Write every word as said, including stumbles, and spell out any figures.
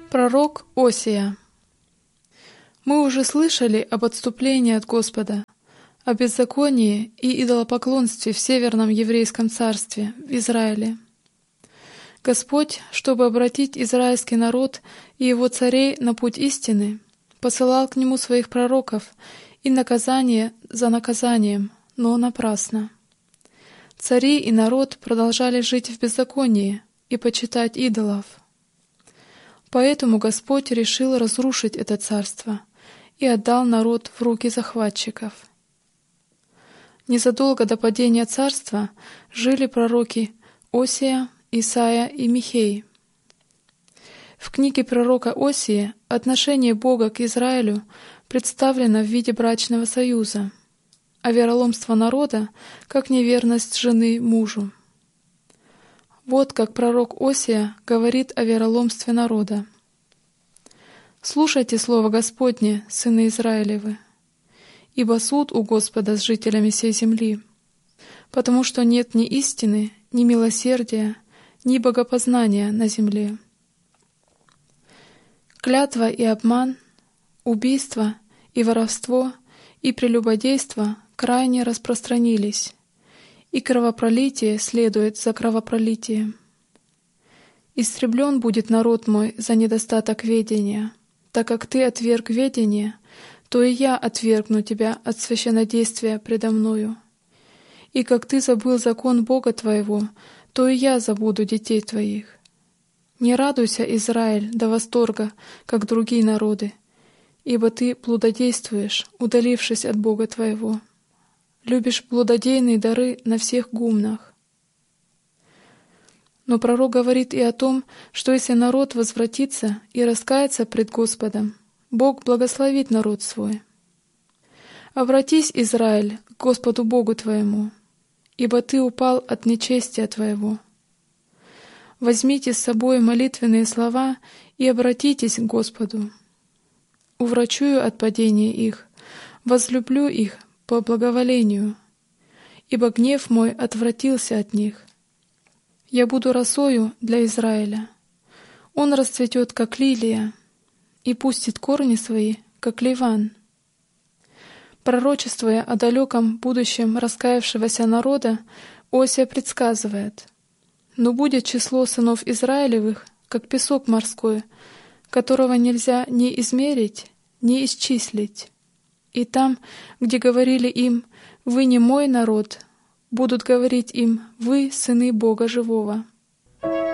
Пророк Осия. Мы уже слышали об отступлении от Господа, о беззаконии и идолопоклонстве в Северном Еврейском царстве, в Израиле. Господь, чтобы обратить израильский народ и его царей на путь истины, посылал к нему своих пророков и наказание за наказанием, но напрасно. Цари и народ продолжали жить в беззаконии и почитать идолов. Поэтому Господь решил разрушить это царство и отдал народ в руки захватчиков. Незадолго до падения царства жили пророки Осия, Исаия и Михей. В книге пророка Осии отношение Бога к Израилю представлено в виде брачного союза, а вероломство народа — как неверность жены мужу. Вот как пророк Осия говорит о вероломстве народа. «Слушайте слово Господне, сыны Израилевы, ибо суд у Господа с жителями сей земли, потому что нет ни истины, ни милосердия, ни богопознания на земле. Клятва и обман, убийство и воровство и прелюбодейство крайне распространились, и кровопролитие следует за кровопролитием. Истреблен будет народ мой за недостаток ведения, так как ты отверг ведение, то и я отвергну тебя от священнодействия предо мною. И как ты забыл закон Бога твоего, то и я забуду детей твоих. Не радуйся, Израиль, до восторга, как другие народы, ибо ты блудодействуешь, удалившись от Бога твоего. Любишь блудодейные дары на всех гумнах». Но пророк говорит и о том, что если народ возвратится и раскается пред Господом, Бог благословит народ свой. «Обратись, Израиль, к Господу Богу твоему, ибо ты упал от нечестия твоего. Возьмите с собой молитвенные слова и обратитесь к Господу. Уврачую от падения их, возлюблю их по благоволению, ибо гнев мой отвратился от них. Я буду росою для Израиля. Он расцветет, как лилия, и пустит корни свои, как ливан». Пророчествуя о далеком будущем раскаявшегося народа, Осия предсказывает: «Но будет число сынов Израилевых, как песок морской, которого нельзя ни измерить, ни исчислить. И там, где говорили им: „Вы не мой народ“, будут говорить им: „Вы сыны Бога живого“».